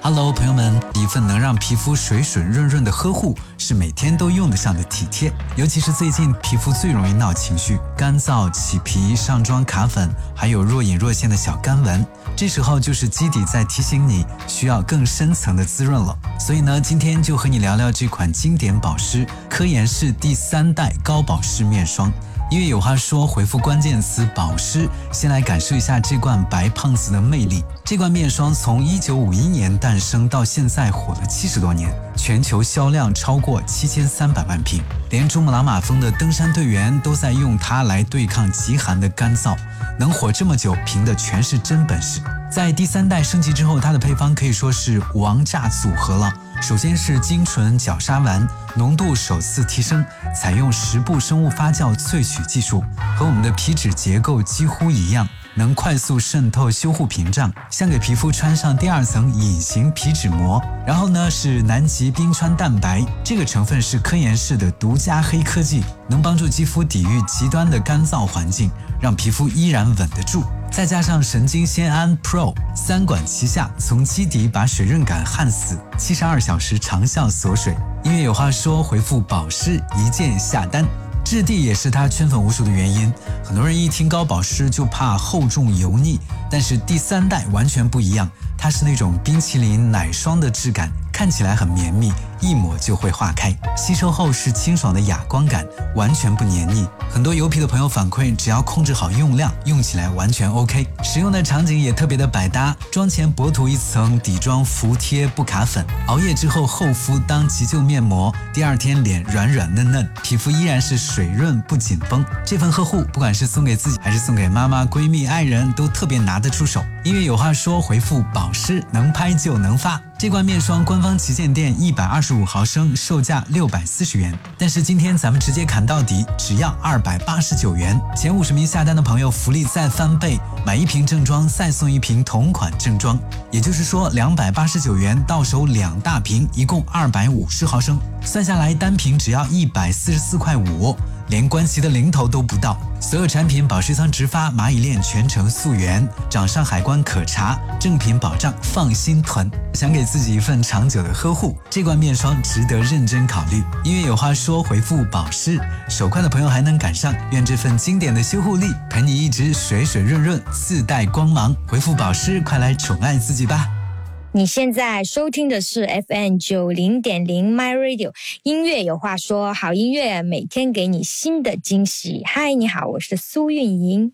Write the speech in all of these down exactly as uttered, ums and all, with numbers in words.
Hello， 朋友们，一份能让皮肤水水润润的呵护，是每天都用得上的体贴。尤其是最近皮肤最容易闹情绪，干燥、起皮、上妆卡粉，还有若隐若现的小干纹。这时候就是基底在提醒你需要更深层的滋润了。所以呢，今天就和你聊聊这款经典保湿科颜氏第三代高保湿面霜。因为有话说，回复关键词保湿，先来感受一下这罐白胖子的魅力。这罐面霜从一九五一年诞生到现在火了七十多年，全球销量超过七千三百万瓶，连珠穆朗玛峰的登山队员都在用它来对抗极寒的干燥。能火这么久，凭的全是真本事。在第三代升级之后，它的配方可以说是王炸组合了。首先是精纯角鲨烷，浓度首次提升，采用十步生物发酵萃取技术，和我们的皮脂结构几乎一样，能快速渗透修护屏障，像给皮肤穿上第二层隐形皮脂膜。然后呢是南极冰川蛋白，这个成分是科颜氏的独家黑科技，能帮助肌肤抵御极端的干燥环境，让皮肤依然稳得住。再加上神经酰胺 Pro， 三管齐下，从基底把水润感焊死，七十二小时长效锁水。因为有话说，回复保湿一键下单。质地也是它圈粉无数的原因，很多人一听高保湿就怕厚重油腻，但是第三代完全不一样，它是那种冰淇淋奶霜的质感，看起来很绵密，一抹就会化开，吸收后是清爽的哑光感，完全不黏腻。很多油皮的朋友反馈，只要控制好用量，用起来完全 OK。 使用的场景也特别的百搭，妆前薄涂一层底妆服贴不卡粉，熬夜之后厚敷当急救面膜，第二天脸软软嫩嫩，皮肤依然是水润不紧绷。这份呵护不管是送给自己还是送给妈妈、闺蜜、爱人，都特别拿得出手。因为有话说，回复保湿能拍就能发。这罐面霜官方旗舰店一百二十五毫升，售价六百四十元，但是今天咱们直接砍到底，只要二百八十九元。前五十名下单的朋友福利再翻倍，买一瓶正装再送一瓶同款正装，也就是说两百八十九元到手两大瓶，一共二百五十毫升，算下来单瓶只要一百四十四块五，连关系的零头都不到。所有产品保湿仓直发，蚂蚁链全程溯源，掌上海关可查，正品保障放心囤。想给自己一份长久的呵护，这罐面霜值得认真考虑。因为有话说，回复保湿，手快的朋友还能赶上。愿这份经典的修护力陪你一直水水润润，自带光芒。回复保湿，快来宠爱自己吧。 你现在收听的是 F M 九十点零 My Radio， 音乐有话说，好音乐每天给你新的惊喜。嗨，你好，我是苏运莹。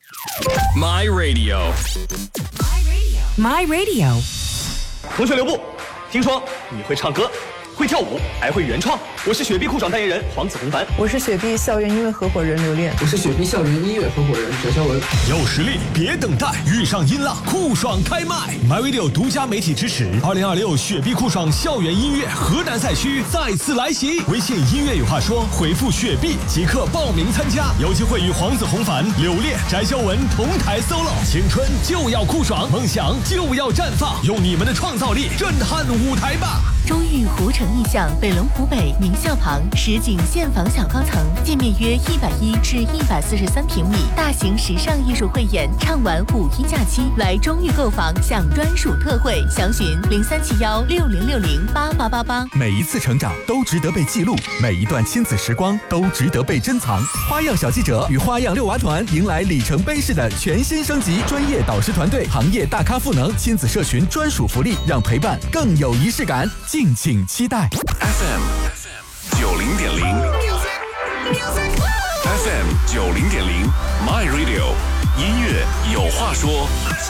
My Radio My Radio。 同学留步，听说你会唱歌，会跳舞，还会原创。我是雪碧酷爽代言人黄子弘凡， 我是雪碧校园音乐合伙人刘恋， 我是雪碧校园音乐合伙人翟潇闻。 有实力别等待，遇上音浪酷爽开麦。 MyRadio 独家媒体支持，二零二六雪碧酷爽校园音乐河南赛区再次来袭。微信音乐有话说，回复雪碧即刻报名参加，有机会与黄子弘凡、刘恋、翟潇闻同台 solo。 青春就要酷爽，梦想就要绽放，用你们的创造力震撼舞台吧。 中域湖城意象北龙湖北名校旁实景现房小高层，建面约一百一至一百四十三平米，大型时尚艺术汇演，畅玩五一假期，来中域购房享专属特惠，详询零三七幺六零六零八八八八。 每一次成长都值得被记录，每一段亲子时光都值得被珍藏。花样小记者与花样六娃团迎来里程碑式的全新升级，专业导师团队、行业大咖赋能、亲子社群专属福利，让陪伴更有仪式感。敬请期待。 F M 九零点零 F M 九零点零 My Radio 音乐有话说。